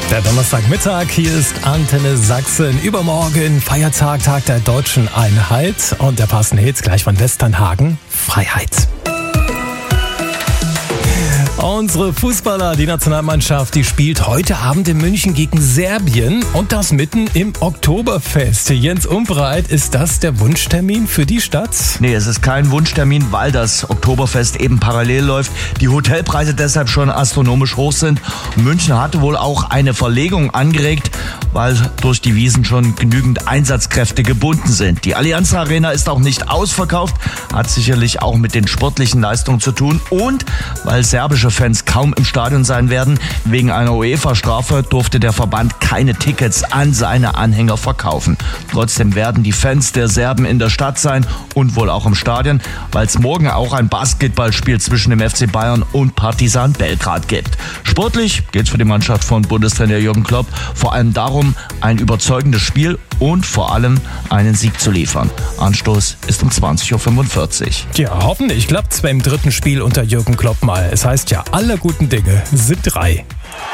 Der Donnerstagmittag, hier ist Antenne Sachsen. Übermorgen Feiertag, Tag der Deutschen Einheit. Und der passende Hit gleich von Westernhagen, Freiheit. Unsere Fußballer, die Nationalmannschaft, die spielt heute Abend in München gegen Serbien und das mitten im Oktoberfest. Jens Umbreit, ist das der Wunschtermin für die Stadt? Nee, es ist kein Wunschtermin, weil das Oktoberfest eben parallel läuft. Die Hotelpreise deshalb schon astronomisch hoch sind. München hatte wohl auch eine Verlegung angeregt, weil durch die Wiesn schon genügend Einsatzkräfte gebunden sind. Die Allianz Arena ist auch nicht ausverkauft, hat sicherlich auch mit den sportlichen Leistungen zu tun und weil serbische Fans kaum im Stadion sein werden. Wegen einer UEFA-Strafe durfte der Verband keine Tickets an seine Anhänger verkaufen. Trotzdem werden die Fans der Serben in der Stadt sein und wohl auch im Stadion, weil es morgen auch ein Basketballspiel zwischen dem FC Bayern und Partizan Belgrad gibt. Sportlich geht es für die Mannschaft von Bundestrainer Jürgen Klopp vor allem darum, ein überzeugendes Spiel und vor allem einen Sieg zu liefern. Anstoß ist um 20.45 Uhr. Ja, hoffentlich klappt es beim dritten Spiel unter Jürgen Klopp mal. Es heißt ja, alle guten Dinge sind 3.